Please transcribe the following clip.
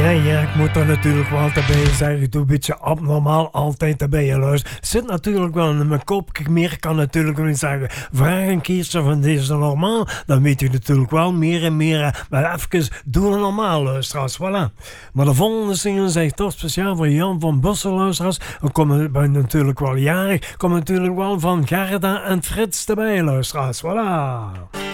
Ja, ik moet er natuurlijk wel erbij zeggen. Ik doe een beetje abnormaal altijd erbij. Je luistert. Zit natuurlijk wel in mijn kop. Meer kan natuurlijk niet zeggen. Vraag een keertje van deze normaal. Dan weet je natuurlijk wel meer en meer. Maar even doen normaal, luisteraars. Voilà. Maar de volgende single zegt toch speciaal voor Jan van Bussel, luisteraars. Ik ben natuurlijk wel jarig. Kom natuurlijk wel van Gerda en Frits erbij, luisteraars. Voilà.